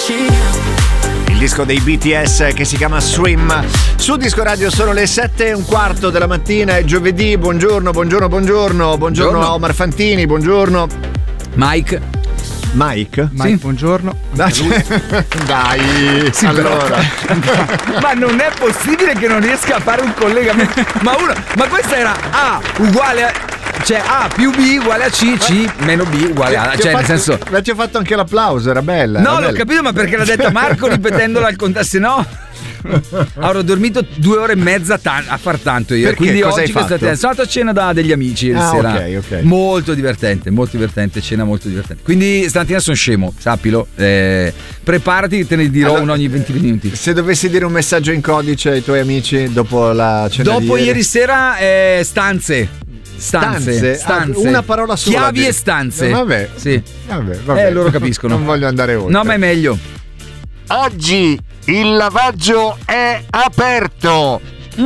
Il disco dei BTS che si chiama Swim. Su Disco Radio sono le 7:15 della mattina, è giovedì. Buongiorno a Omar Fantini, buongiorno. Mike, sì. Buongiorno. Dai, sì, allora. Ma non è possibile che non riesca a fare un collegamento. Ma questa era A uguale a, cioè A più B uguale a C, C meno B uguale a, cioè nel senso. Ma ti ho fatto anche l'applauso, era bella. No, era l'ho capito, ma perché l'ha detta Marco ripetendola al contatto, se no avrò dormito 2 ore e mezza a far tanto io. Perché? Quindi Cosa oggi hai fatto? sono stato a cena degli amici ieri sera. Ok. Molto divertente, cena molto divertente. Quindi stamattina sono scemo, sappilo. Preparati che te ne dirò allora, uno ogni 20 minuti. Se dovessi dire un messaggio in codice ai tuoi amici dopo la cena Dopo di ieri sera stanze. Una parola sola. Chiavi e stanze. Vabbè. Sì. Vabbè. Loro capiscono. Non voglio andare oltre. No, ma è meglio. Oggi il lavaggio è aperto.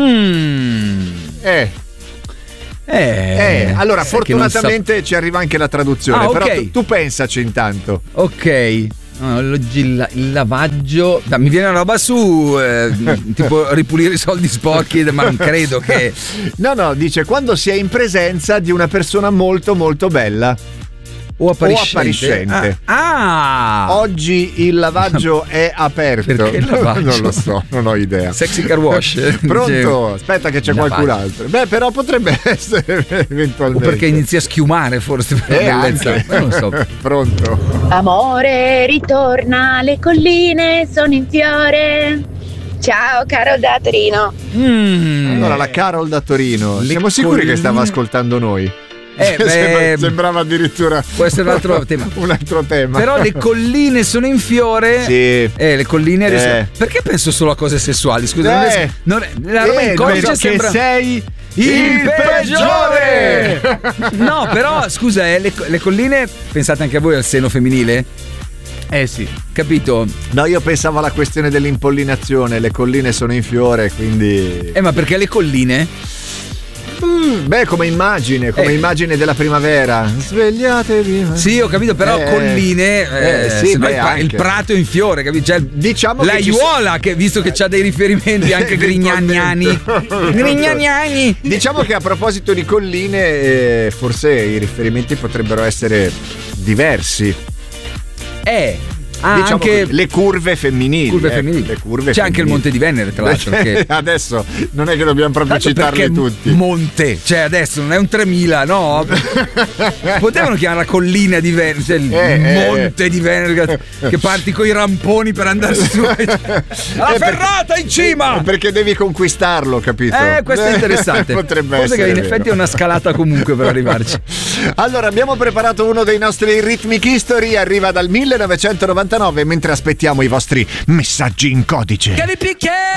Allora, fortunatamente ci arriva anche la traduzione. Però tu pensaci intanto. Ok. Oggi il lavaggio. Mi viene una roba su tipo ripulire i soldi sporchi, ma non credo che. No, dice quando si è in presenza di una persona molto molto bella o appariscente. Oggi il lavaggio è aperto. Perché il lavaggio? Non lo so, non ho idea. Sexy car wash. Pronto? Aspetta che c'è qualcun altro. Beh, però potrebbe essere eventualmente. O perché inizia a schiumare forse per la bellezza. Non lo so. Pronto? Amore, ritorna, le colline sono in fiore. Ciao Carol da Torino. Allora la Carol da Torino. Siamo sicuri che stava ascoltando noi? Sembrava addirittura può essere un altro tema. Un altro tema. Però le colline sono in fiore. Sì. Le colline perché penso solo a cose sessuali? Scusa, la roba in codice sembra che sei il peggiore. No, però scusa, le colline, pensate anche a voi al seno femminile? Sì, capito? No, io pensavo alla questione dell'impollinazione. Le colline sono in fiore, quindi. Ma perché le colline? Come immagine della primavera. Svegliatevi. Sì, ho capito, però colline il prato in fiore, capito? Cioè, diciamo l'aiuola che visto che c'ha dei riferimenti anche grignagnani. Diciamo che a proposito di colline, forse i riferimenti potrebbero essere diversi. Diciamo anche le curve femminili. Le curve c'è anche il Monte di Venere, tra l'altro. Che adesso non è che dobbiamo proprio citarli tutti. Monte, cioè adesso non è un 3000, no? Potevano chiamare la collina di Venere, cioè il Monte di Venere, che parti con i ramponi per andare su. La ferrata in cima! Perché devi conquistarlo, capito? Questo è interessante. Potrebbe forse essere. Che in effetti è una scalata comunque per arrivarci. Allora, abbiamo preparato uno dei nostri Rhythmic History, arriva dal 1999, mentre aspettiamo i vostri messaggi in codice.